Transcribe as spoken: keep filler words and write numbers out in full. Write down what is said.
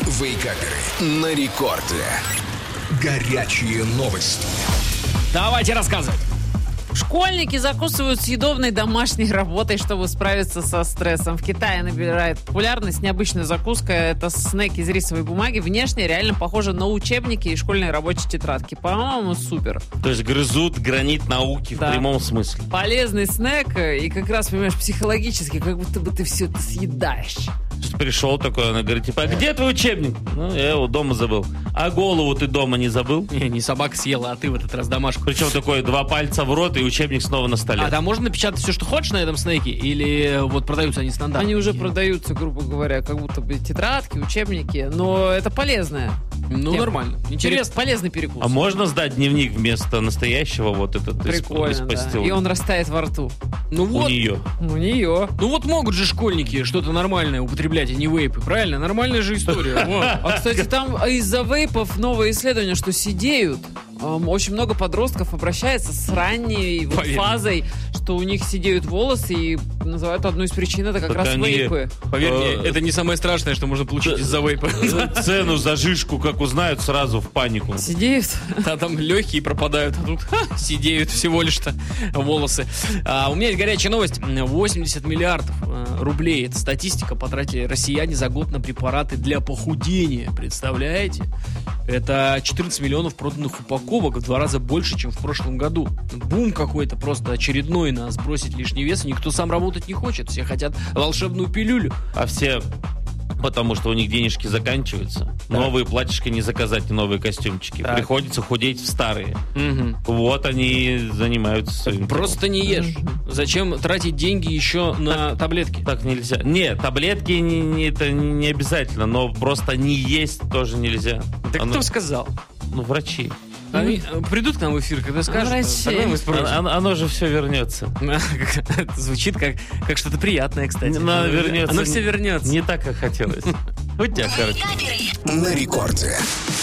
Вейкаперы на рекорде. Горячие новости. Давайте рассказывать. Школьники закусывают съедобной домашней работой, чтобы справиться со стрессом. В Китае набирает популярность необычная закуска. Это снэк из рисовой бумаги. Внешне реально похоже на учебники и школьные рабочие тетрадки. По-моему, супер. То есть грызут гранит науки Да. в прямом смысле. Полезный снэк. И как раз, понимаешь, психологически, как будто бы ты все это съедаешь. Пришел такой, она говорит, типа, а где твой учебник? Ну, я его дома забыл. А голову ты дома не забыл? Не, не собака съела, а ты в этот раз домашку. Причем такой, два пальца в рот, и учебник снова на столе. А там можно напечатать все, что хочешь на этом снеке? Или вот продаются они стандартно? Они уже продаются, грубо говоря, как будто бы тетрадки, учебники. Но это полезное. Ну, Нет. нормально. Интересно. Интерес, полезный перекус. А можно сдать дневник вместо настоящего вот этот из, Прикольно, из да. пастилы? И он растает во рту. Ну У вот, нее. У нее. ну вот могут же школьники что-то нормальное употреблять, а не вейпы, правильно? Нормальная же история. Вот. А, кстати, там из-за вейпов новое исследование, что сидеют. Эм, Очень много подростков обращается с ранней вот Поверь. фазой, что у них сидеют волосы, и называют одну из причин это как Так раз они- вейпы. Поверь мне, Э, это не самое страшное, что можно получить из-за вейпа. Цену за жишку, как узнают, сразу в панику. Сидеют. А там легкие пропадают, а тут ха, сидеют всего лишь-то волосы. А, у меня есть горячая новость. восемьдесят миллиардов э, рублей, это статистика, потратили россияне за год на препараты для похудения. Представляете? Это четырнадцать миллионов проданных упаковок, в два раза больше, чем в прошлом году. Бум какой-то просто очередной на сбросить лишний вес. И никто сам работать не хочет. Все хотят волшебную пилюлю. А все... Потому что у них денежки заканчиваются. Новые платьишко не заказать, и новые костюмчики. Так. Приходится худеть в старые. Мгм. Вот они занимаются своим. Просто не ешь. Зачем тратить деньги еще на таблетки? Так нельзя. Не, таблетки не, не- это не обязательно, но просто не есть тоже нельзя. Так Оно- кто сказал? Ну, врачи. Они э, придут к нам в эфир, когда скажут, Врачи. тогда мы спросим. Оно, оно- оно же все вернется. Это звучит как, как что-то приятное, кстати. Оно вернется. Оно все вернется. Не так, как хотелось. У тебя, короче. На рекорде.